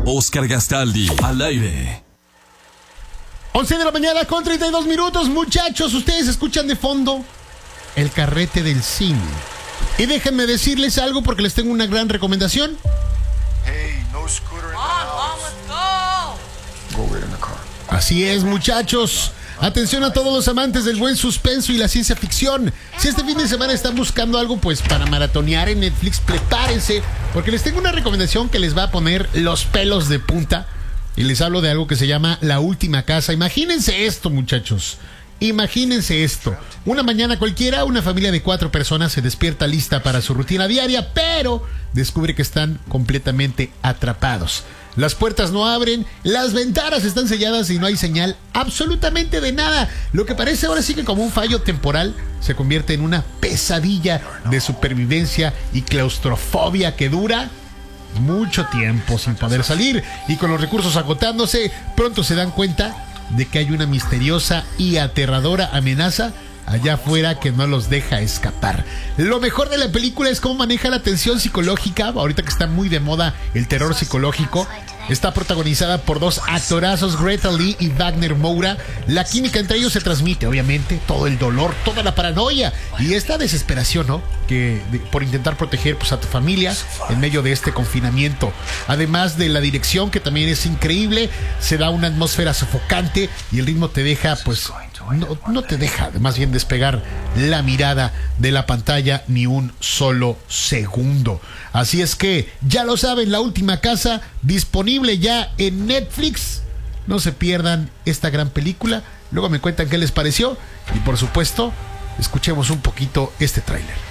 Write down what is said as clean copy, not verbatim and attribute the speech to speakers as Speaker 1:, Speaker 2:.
Speaker 1: Oscar Gastaldi, al aire.
Speaker 2: 11 de la mañana con 32 minutos. Muchachos, ustedes escuchan de fondo el carrete del cine. Y déjenme decirles algo porque les tengo una gran recomendación.
Speaker 3: Hey, no scooter in the house. Go right in the car.
Speaker 2: Así es, muchachos. Atención a todos los amantes del buen suspenso y la ciencia ficción. Si este fin de semana están buscando algo pues para maratonear en Netflix, prepárense, porque les tengo una recomendación que les va a poner los pelos de punta. Y les hablo de algo que se llama La Última Casa. Imagínense esto, muchachos. Imagínense esto. Una mañana cualquiera, una familia de 4 personas se despierta lista para su rutina diaria, pero descubre que están completamente atrapados. Las puertas no abren, las ventanas están selladas y no hay señal absolutamente de nada. Lo que parece ahora sí que como un fallo temporal se convierte en una pesadilla de supervivencia y claustrofobia que dura mucho tiempo sin poder salir. Y con los recursos agotándose, pronto se dan cuenta de que hay una misteriosa y aterradora amenaza allá afuera que no los deja escapar. Lo mejor de la película es cómo maneja la tensión psicológica. Ahorita que está muy de moda el terror psicológico. Está protagonizada por 2 actorazos, Greta Lee y Wagner Moura. La química entre ellos se transmite, obviamente, todo el dolor, toda la paranoia y esta desesperación, ¿no? Por intentar proteger pues, a tu familia en medio de este confinamiento. Además de la dirección, que también es increíble, se da una atmósfera sofocante y el ritmo te deja, pues, no te deja, más bien despegar la mirada de la pantalla ni un solo segundo. Así es que, ya lo saben, La Última Casa, disponible ya en Netflix. No se pierdan esta gran película. Luego me cuentan qué les pareció. Y por supuesto, escuchemos un poquito este tráiler.